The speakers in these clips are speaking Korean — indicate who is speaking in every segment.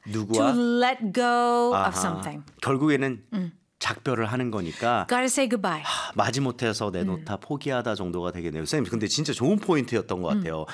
Speaker 1: 누구와?
Speaker 2: To let go
Speaker 1: 아하.
Speaker 2: of something.
Speaker 1: 결국에는 작별을 하는 거니까
Speaker 2: Gotta say goodbye.
Speaker 1: 마지못해서 내놓다 포기하다 정도가 되겠네요. 선생님 근데 진짜 좋은 포인트였던 것 같아요.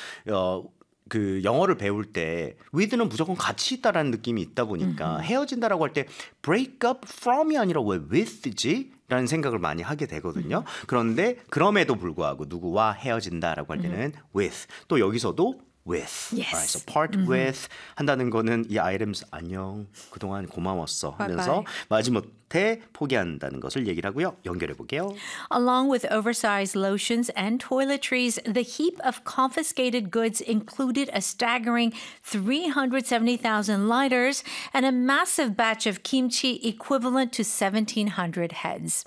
Speaker 1: 그 영어를 배울 때 with는 무조건 같이 있다라는 느낌이 있다 보니까 헤어진다라고 할 때 break up from이 아니라 왜 with지? 라는 생각을 많이 하게 되거든요. 그런데 그럼에도 불구하고 누구와 헤어진다라고 할 때는 with. 또 여기서도 with.
Speaker 2: Yes.
Speaker 1: Right, so part with 한다는 거는 이 items 안녕 그동안 고마웠어 하면서 마지못해 포기한다는 것을 얘기를 하고요. 연결해 볼게요.
Speaker 2: Along with oversized lotions and toiletries, the heap of confiscated goods included a staggering 370,000 lighters and a massive batch of kimchi equivalent to 1,700 heads.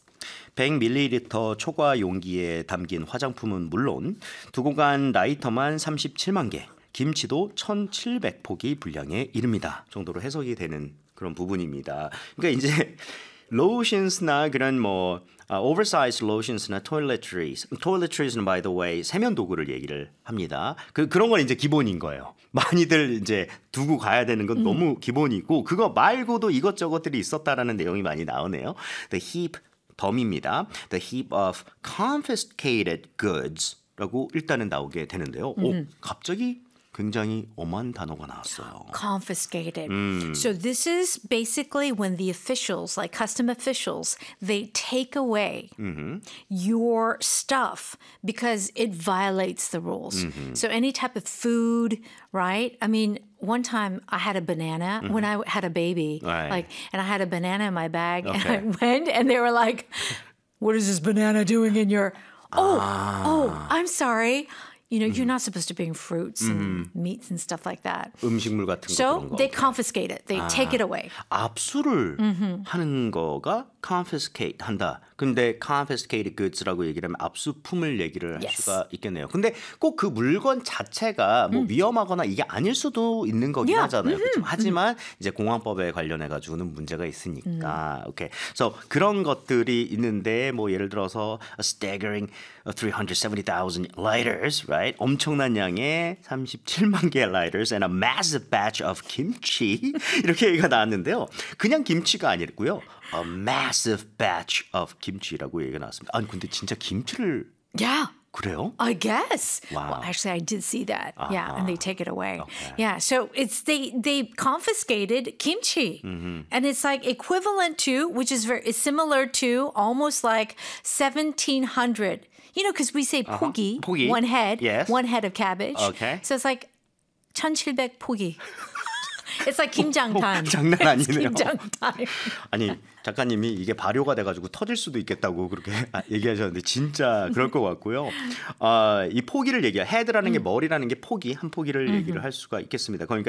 Speaker 1: 100ml 초과 용기에 담긴 화장품은 물론 두고 간 라이터만 37만 개, 김치도 1,700포기 분량에 이릅니다. 정도로 해석이 되는 그런 부분입니다. 그러니까 이제 lotions나 그런 oversized lotions나 toiletries는 by the way 세면 도구를 얘기를 합니다. 그런 건 이제 기본인 거예요. 많이들 이제 두고 가야 되는 건 너무 기본이고 그거 말고도 이것저것들이 있었다라는 내용이 많이 나오네요. The heap 덤입니다. The heap of confiscated goods라고 일단은 나오게 되는데요. 갑자기 굉장히 엄한 단어가 나왔어요.
Speaker 2: Confiscated. So this is basically when the officials, like custom officials, they take away your stuff because it violates the rules. So any type of food, right? I mean, one time I had a banana when I had a baby,
Speaker 1: Right.
Speaker 2: and I had a banana in my bag,
Speaker 1: Okay.
Speaker 2: and I went, and they were like, "What is this banana doing in your?" Oh, I'm sorry. You know, you're not supposed to bring fruits and meats and stuff like that.
Speaker 1: 음식물 같은 거
Speaker 2: So
Speaker 1: 그런 거.
Speaker 2: they confiscate it. They take it away.
Speaker 1: 압수를 하는 거가 confiscate 한다. 근데 confiscated goods라고 얘기를 하면 압수품을 얘기를 할
Speaker 2: Yes.
Speaker 1: 수가 있겠네요. 근데 꼭 그 물건 자체가 뭐 위험하거나 이게 아닐 수도 있는 거긴
Speaker 2: Yeah.
Speaker 1: 하잖아요. 그렇죠? 하지만 이제 공항법에 관련해 가지고는 문제가 있으니까. 오케이. 그래서 그런 것들이 있는데 뭐 예를 들어서 a staggering 370,000 lighters, right? 엄청난 양의 37만 개의 lighters and a massive batch of kimchi 이렇게 얘기가 나왔는데요. 그냥 김치가 아니고요. A massive batch of kimchi라고 얘기가 나왔습니다. 아니 근데 진짜 김치를
Speaker 2: Yeah.
Speaker 1: 그래요?
Speaker 2: I guess.
Speaker 1: Wow.
Speaker 2: Well, actually, I did see that. Yeah, and they take it away.
Speaker 1: Okay.
Speaker 2: Yeah, so they confiscated kimchi, and it's like equivalent to, which is it's similar to, almost like 1,700. You know, because we say 포기,
Speaker 1: 포기.
Speaker 2: one head,
Speaker 1: Yes.
Speaker 2: one head of cabbage.
Speaker 1: Okay.
Speaker 2: So it's like 1,700 포기. It's like 김장 time.
Speaker 1: 장난
Speaker 2: It's
Speaker 1: 아니네요.
Speaker 2: 김장 time.
Speaker 1: 아니 작가님이 이게 발효가 돼가지고 터질 수도 있겠다고 그렇게 얘기하셨는데 진짜 그럴 것 같고요. 이 포기를 헤드라는 게 머리라는 게 포기 한 포기를 얘기를 할 수가 있겠습니다. 그러니까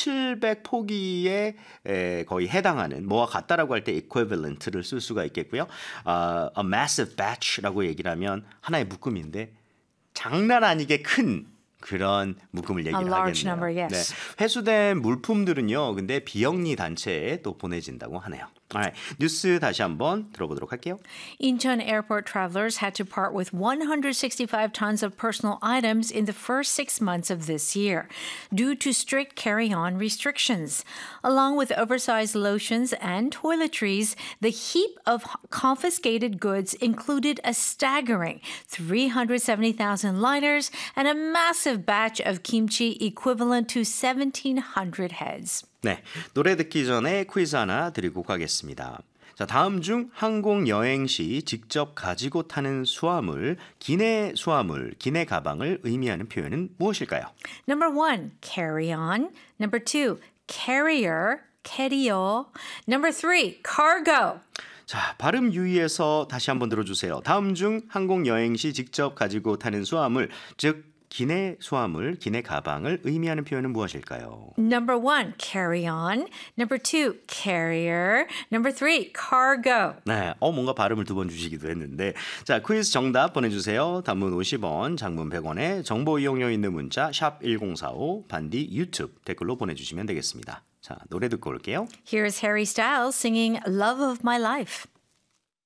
Speaker 1: 1,700포기에 거의 해당하는 뭐와 같다라고 할 때 equivalent를 쓸 수가 있겠고요. A massive batch라고 얘기를 하면 하나의 묶음인데 장난 아니게 큰 그런 묶음을 얘기를
Speaker 2: large
Speaker 1: 하겠네요.
Speaker 2: number, yes.
Speaker 1: 네. 회수된 물품들은요. 근데 비영리 단체에 또 보내진다고 하네요. Alright, 뉴스 다시 한번 들어보도록 할게요.
Speaker 2: Incheon airport travelers had to part with 165 tons of personal items in the first 6 months of this year due to strict carry-on restrictions. Along with oversized lotions and toiletries, the heap of confiscated goods included a staggering 370,000 lighters and a massive batch of kimchi equivalent to 1,700 heads.
Speaker 1: 네, 노래 듣기 전에 퀴즈 하나 드리고 가겠습니다. 자, 다음 중 항공 여행 시 직접 가지고 타는 수화물, 기내 수화물, 기내 가방을 의미하는 표현은 무엇일까요?
Speaker 2: Number 1, carry-on. Number 2, carrier, carrier. Number 3, cargo.
Speaker 1: 자, 발음 유의해서 다시 한번 들어주세요. 다음 중 항공 여행 시 직접 가지고 타는 수화물, 즉 기내 수화물, 기내 가방을 의미하는 표현은 무엇일까요?
Speaker 2: Number 1, carry-on. Number 2, carrier. Number 3, cargo.
Speaker 1: 네, 뭔가 발음을 두 번 주시기도 했는데 자, 퀴즈 정답 보내주세요. 단문 50원, 장문 100원에 정보 이용료 있는 문자 샵 1045, 반디 유튜브 댓글로 보내주시면 되겠습니다. 자, 노래 듣고 올게요.
Speaker 2: Here's Harry Styles singing Love of My Life.